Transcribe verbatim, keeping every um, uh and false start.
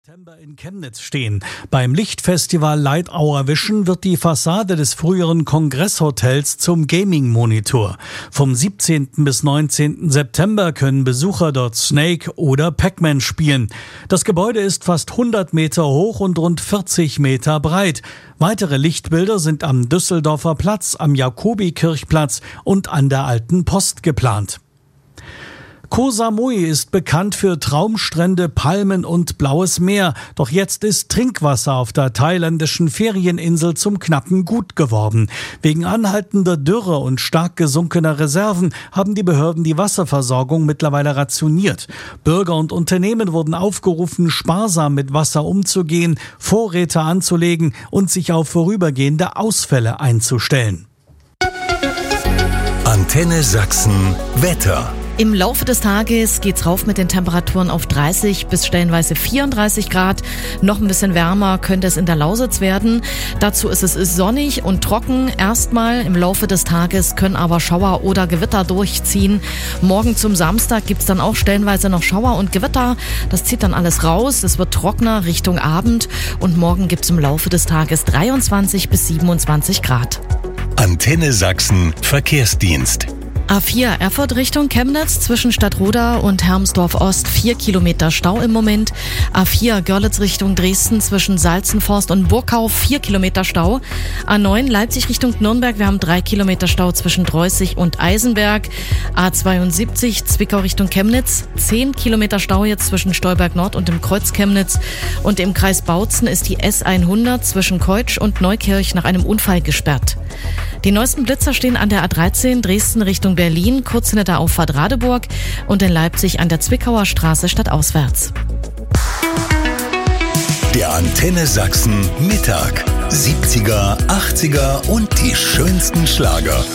September in Chemnitz stehen. Beim Lichtfestival Light Hour Vision wird die Fassade des früheren Kongresshotels zum Gaming-Monitor. Vom siebzehnten bis neunzehnten September können Besucher dort Snake oder Pac-Man spielen. Das Gebäude ist fast hundert Meter hoch und rund vierzig Meter breit. Weitere Lichtbilder sind am Düsseldorfer Platz, am Jakobikirchplatz und an der Alten Post geplant. Koh Samui ist bekannt für Traumstrände, Palmen und blaues Meer. Doch jetzt ist Trinkwasser auf der thailändischen Ferieninsel zum knappen Gut geworden. Wegen anhaltender Dürre und stark gesunkener Reserven haben die Behörden die Wasserversorgung mittlerweile rationiert. Bürger und Unternehmen wurden aufgerufen, sparsam mit Wasser umzugehen, Vorräte anzulegen und sich auf vorübergehende Ausfälle einzustellen. Antenne Sachsen Wetter. Im Laufe des Tages geht's rauf mit den Temperaturen auf dreißig bis stellenweise vierunddreißig Grad. Noch ein bisschen wärmer könnte es in der Lausitz werden. Dazu ist es sonnig und trocken. Erstmal im Laufe des Tages können aber Schauer oder Gewitter durchziehen. Morgen zum Samstag gibt's dann auch stellenweise noch Schauer und Gewitter. Das zieht dann alles raus. Es wird trockener Richtung Abend. Und morgen gibt's im Laufe des Tages dreiundzwanzig bis siebenundzwanzig Grad. Antenne Sachsen Verkehrsdienst. A vier Erfurt Richtung Chemnitz zwischen Stadtroda und Hermsdorf Ost vier Kilometer Stau im Moment. A vier Görlitz Richtung Dresden zwischen Salzenforst und Burkau vier Kilometer Stau. A neun Leipzig Richtung Nürnberg, wir haben drei Kilometer Stau zwischen Dreußig und Eisenberg. A zweiundsiebzig Zwickau Richtung Chemnitz zehn Kilometer Stau jetzt zwischen Stolberg Nord und dem Kreuz Chemnitz. Und im Kreis Bautzen ist die S hundert zwischen Keutsch und Neukirch nach einem Unfall gesperrt. Die neuesten Blitzer stehen an der A dreizehn Dresden Richtung Berlin, kurz hinter der Auffahrt Radeburg und in Leipzig an der Zwickauer Straße stadtauswärts. Der Antenne Sachsen Mittag. siebziger, achtziger und die schönsten Schlager.